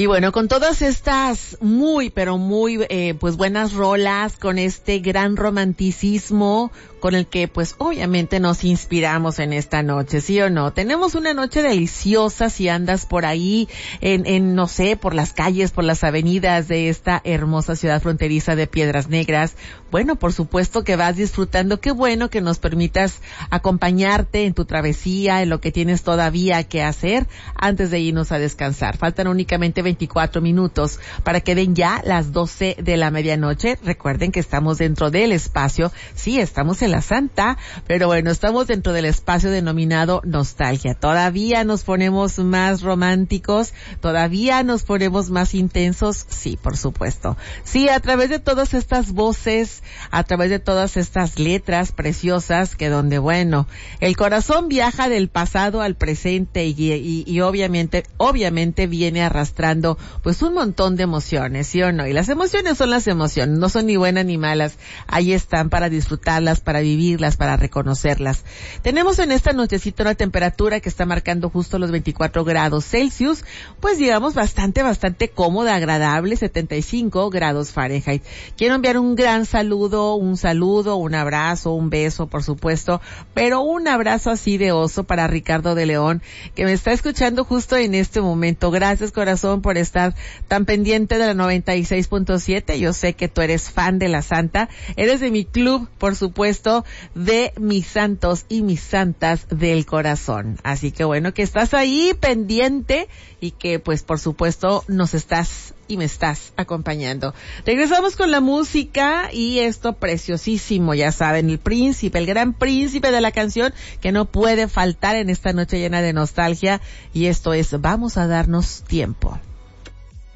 Y bueno, con todas estas muy, pero muy, pues buenas rolas, con este gran romanticismo con el que pues obviamente nos inspiramos en esta noche, ¿sí o no? Tenemos una noche deliciosa si andas por ahí no sé, por las calles, por las avenidas de esta hermosa ciudad fronteriza de Piedras Negras. Bueno, por supuesto que vas disfrutando. Qué bueno que nos permitas acompañarte en tu travesía, en lo que tienes todavía que hacer antes de irnos a descansar. Faltan únicamente 24 minutos para que den ya las 12 de la medianoche. Recuerden que estamos dentro del espacio. Sí, estamos en la Santa, pero bueno, estamos dentro del espacio denominado Nostalgia. Todavía nos ponemos más románticos, todavía nos ponemos más intensos, sí, por supuesto. Sí, a través de todas estas voces, a través de todas estas letras preciosas, que donde, bueno, el corazón viaja del pasado al presente y obviamente viene arrastrando pues un montón de emociones, ¿sí o no? Y las emociones son las emociones, no son ni buenas ni malas, ahí están para disfrutarlas, para vivirlas, para reconocerlas. Tenemos en esta nochecita una temperatura que está marcando justo los 24 grados Celsius, pues digamos bastante cómoda, agradable, 75 grados Fahrenheit. Quiero enviar un gran saludo, un abrazo, un beso, por supuesto, pero un abrazo así de oso para Ricardo de León, que me está escuchando justo en este momento. Gracias, corazón, por estar tan pendiente de la 96.7. Yo sé que tú eres fan de la Santa, eres de mi club, por supuesto, de mis santos y mis santas del corazón. Así que bueno, que estás ahí pendiente y que pues por supuesto nos estás y me estás acompañando. Regresamos con la música y esto preciosísimo, ya saben, el gran príncipe de la canción que no puede faltar en esta noche llena de nostalgia, y esto es Vamos a darnos tiempo.